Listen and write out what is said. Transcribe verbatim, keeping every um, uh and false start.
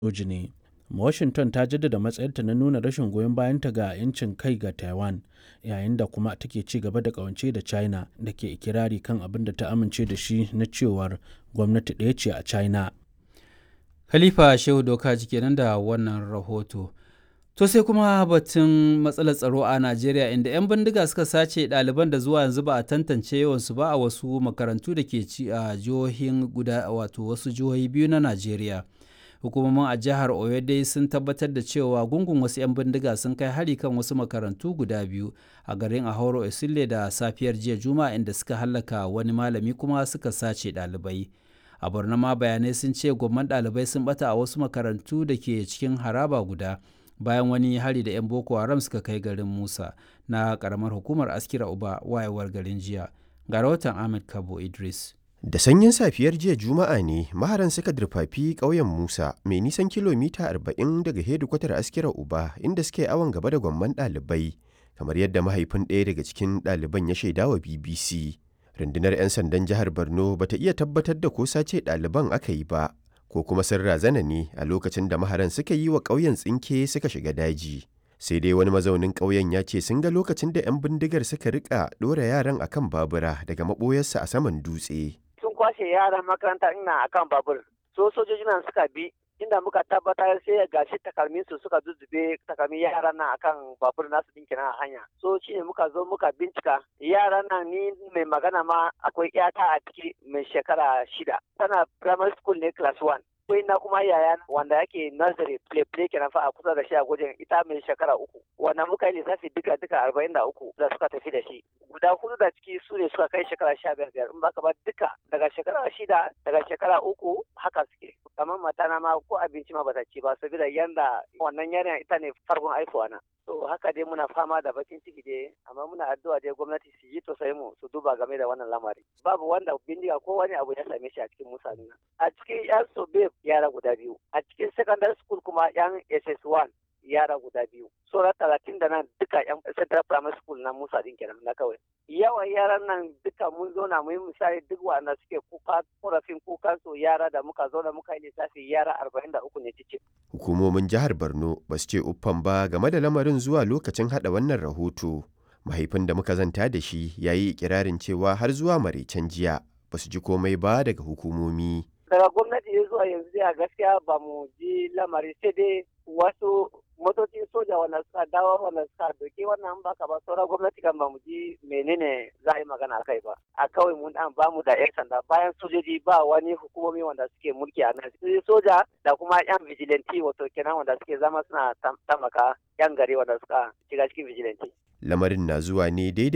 soji ne. Washington ta jaddada matsayarta na nuna rashin goyon bayanta ga 'yancin kai ga Taiwan, yayin da kuma take ci gaba da ƙawance da China da ke ikirari kan abin da ta amince da shi na cewar gwamnati ɗaya ce a China. Khalifa Shehu Dokaji kenan da wannan rahoto. To sai kuma batun matsalar tsaro a Najeriya, inda 'yan bindiga suka sace ɗaliban da zuwa yanzu ba a tantance yawansu ba a wasu makarantu da ke ci a jihohin guda wato wasu jihohi biyu na Najeriya. Hukumomin a jihar Oyo dai sun tabbatar da cewa gungun wasu 'yan bindiga sun kai hari kan wasu makarantu guda biyu a garin Ahoro Esile da safiyar jiya Juma'a, inda suka hallaka wani malami kuma suka sace ɗalibai. A Borno ma bayanai sun ce gwamman ɗalibai sun bata a wasu makarantu da ke cikin haraba guda bayan wani hari da 'yan Boko Haram suka kai garin Musa na ƙaramar hukumar Askira Uba wayewar garin jiya. Ga rahoton Ahmed Kabo Idris. Da sanyin safiyar jiya Juma'a ne maharan suka durfafi ƙauyen Musa mai nisan kilomita arba'in daga hedikwatar Askira Uba, inda suke awon gaba da gwamman ɗalibai, kamar yadda mahaifin ɗaya daga cikin ɗaliban ya shaidawa B B C. Rundunar 'yan sandan jihar Borno bata iya tabbatar da ko sace ɗaliban aka yi ba, ko kuma sun razana ne a lokacin da maharan suka yi wa ƙauyen tsinke suka shiga daji. Sai dai wani mazaunin ƙauyen ya ce sun ga lokacin da 'yan bindigar suka rika ɗora yaran akan babura daga maɓoyarsa a saman dutse. Sun kwashe yaran makaranta ina akan babur, so sojoji nan suka bi inda muka tabbatar sai ya gashi takalmin su suka zuzzube takalmin yaran nan akan babur nasu din kenan a hanya. So shine muka zo muka bincika yaran nan, ni mai magana ma akwai yata a ciki mai shekara shida, tana primary school ne class one. Akwai na kuma yaya wanda yake nursery play play kenan fa a kusa da shi a gwajin, ita mai shekara uku. Wannan muka yi lissafi duka duka arba'in da uku da suka tafi da shi. Guda hudu da ciki su ne suka kai shekara sha biyar biyar, in baka ba duka daga shekara shida daga shekara uku haka suke. Kamar matana ma ko abinci ma bata ci ba saboda yanda wannan yarinya ita ne farkon haihuwa na. To haka dai muna fama da bakin ciki dai, amma muna addu'a dai gwamnati su yi tausayi mu su duba game da wannan lamari. Babu wanda bindiga ko wani abu ya same shi a cikin Musa nan. A cikin yan sobe yara guda biyu, a cikin secondary school kuma yan S S one yara guda biyu. Sauran talatin da nan duka yan central primary school na Musa din kenan na kawai. Yawan yaran nan duka mun zo na mu yi misali duk wanda suke kuka korafin kukan su yara da muka zo da muka yi lissafi yara arba'in da uku ne cikin. Hukumomin jihar Borno ba su ce uffan ba game da lamarin zuwa lokacin hada wannan rahoto. Mahaifin da muka zanta da shi ya yi ikirarin cewa har zuwa maraicen jiya ba su ji komai ba daga hukumomi. Daga gwamnati ya zuwa yanzu a gaskiya ba mu ji lamari, sai dai wasu motocin soja wanda suka dawo wanda suka doke wannan baka ba, sauran gwamnati kan ba mu ji menene za a yi magana a kai ba. A kawai mun dan ba mu da 'yan sanda, bayan sojoji ba wani hukumomi wanda suke mulki a nan. Soja da kuma 'yan vigilante wato kenan wanda suke zama suna tamaka 'yan gari wanda suka shiga cikin vigilante. Lamarin na zuwa ne daidai